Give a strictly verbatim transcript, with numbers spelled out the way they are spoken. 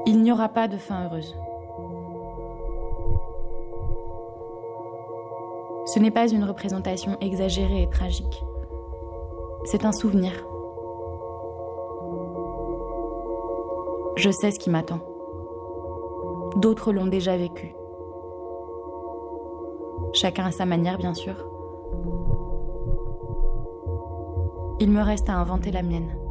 Il n'y aura pas de fin heureuse. Ce n'est pas une représentation exagérée et tragique. C'est un souvenir. Je sais ce qui m'attend. D'autres l'ont déjà vécu. Chacun à sa manière, bien sûr. Il me reste à inventer la mienne.